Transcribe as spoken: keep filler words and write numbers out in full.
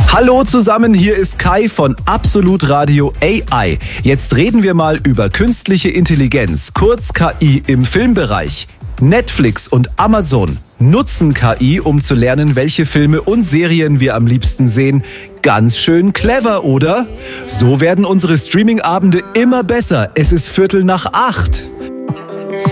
Hallo zusammen, hier ist Kai von Absolut Radio A I. Jetzt reden wir mal über künstliche Intelligenz, kurz K I im Filmbereich. Netflix und Amazon nutzen K I, um zu lernen, welche Filme und Serien wir am liebsten sehen. Ganz schön clever, oder? So werden unsere Streaming-Abende immer besser. Es ist Viertel nach acht.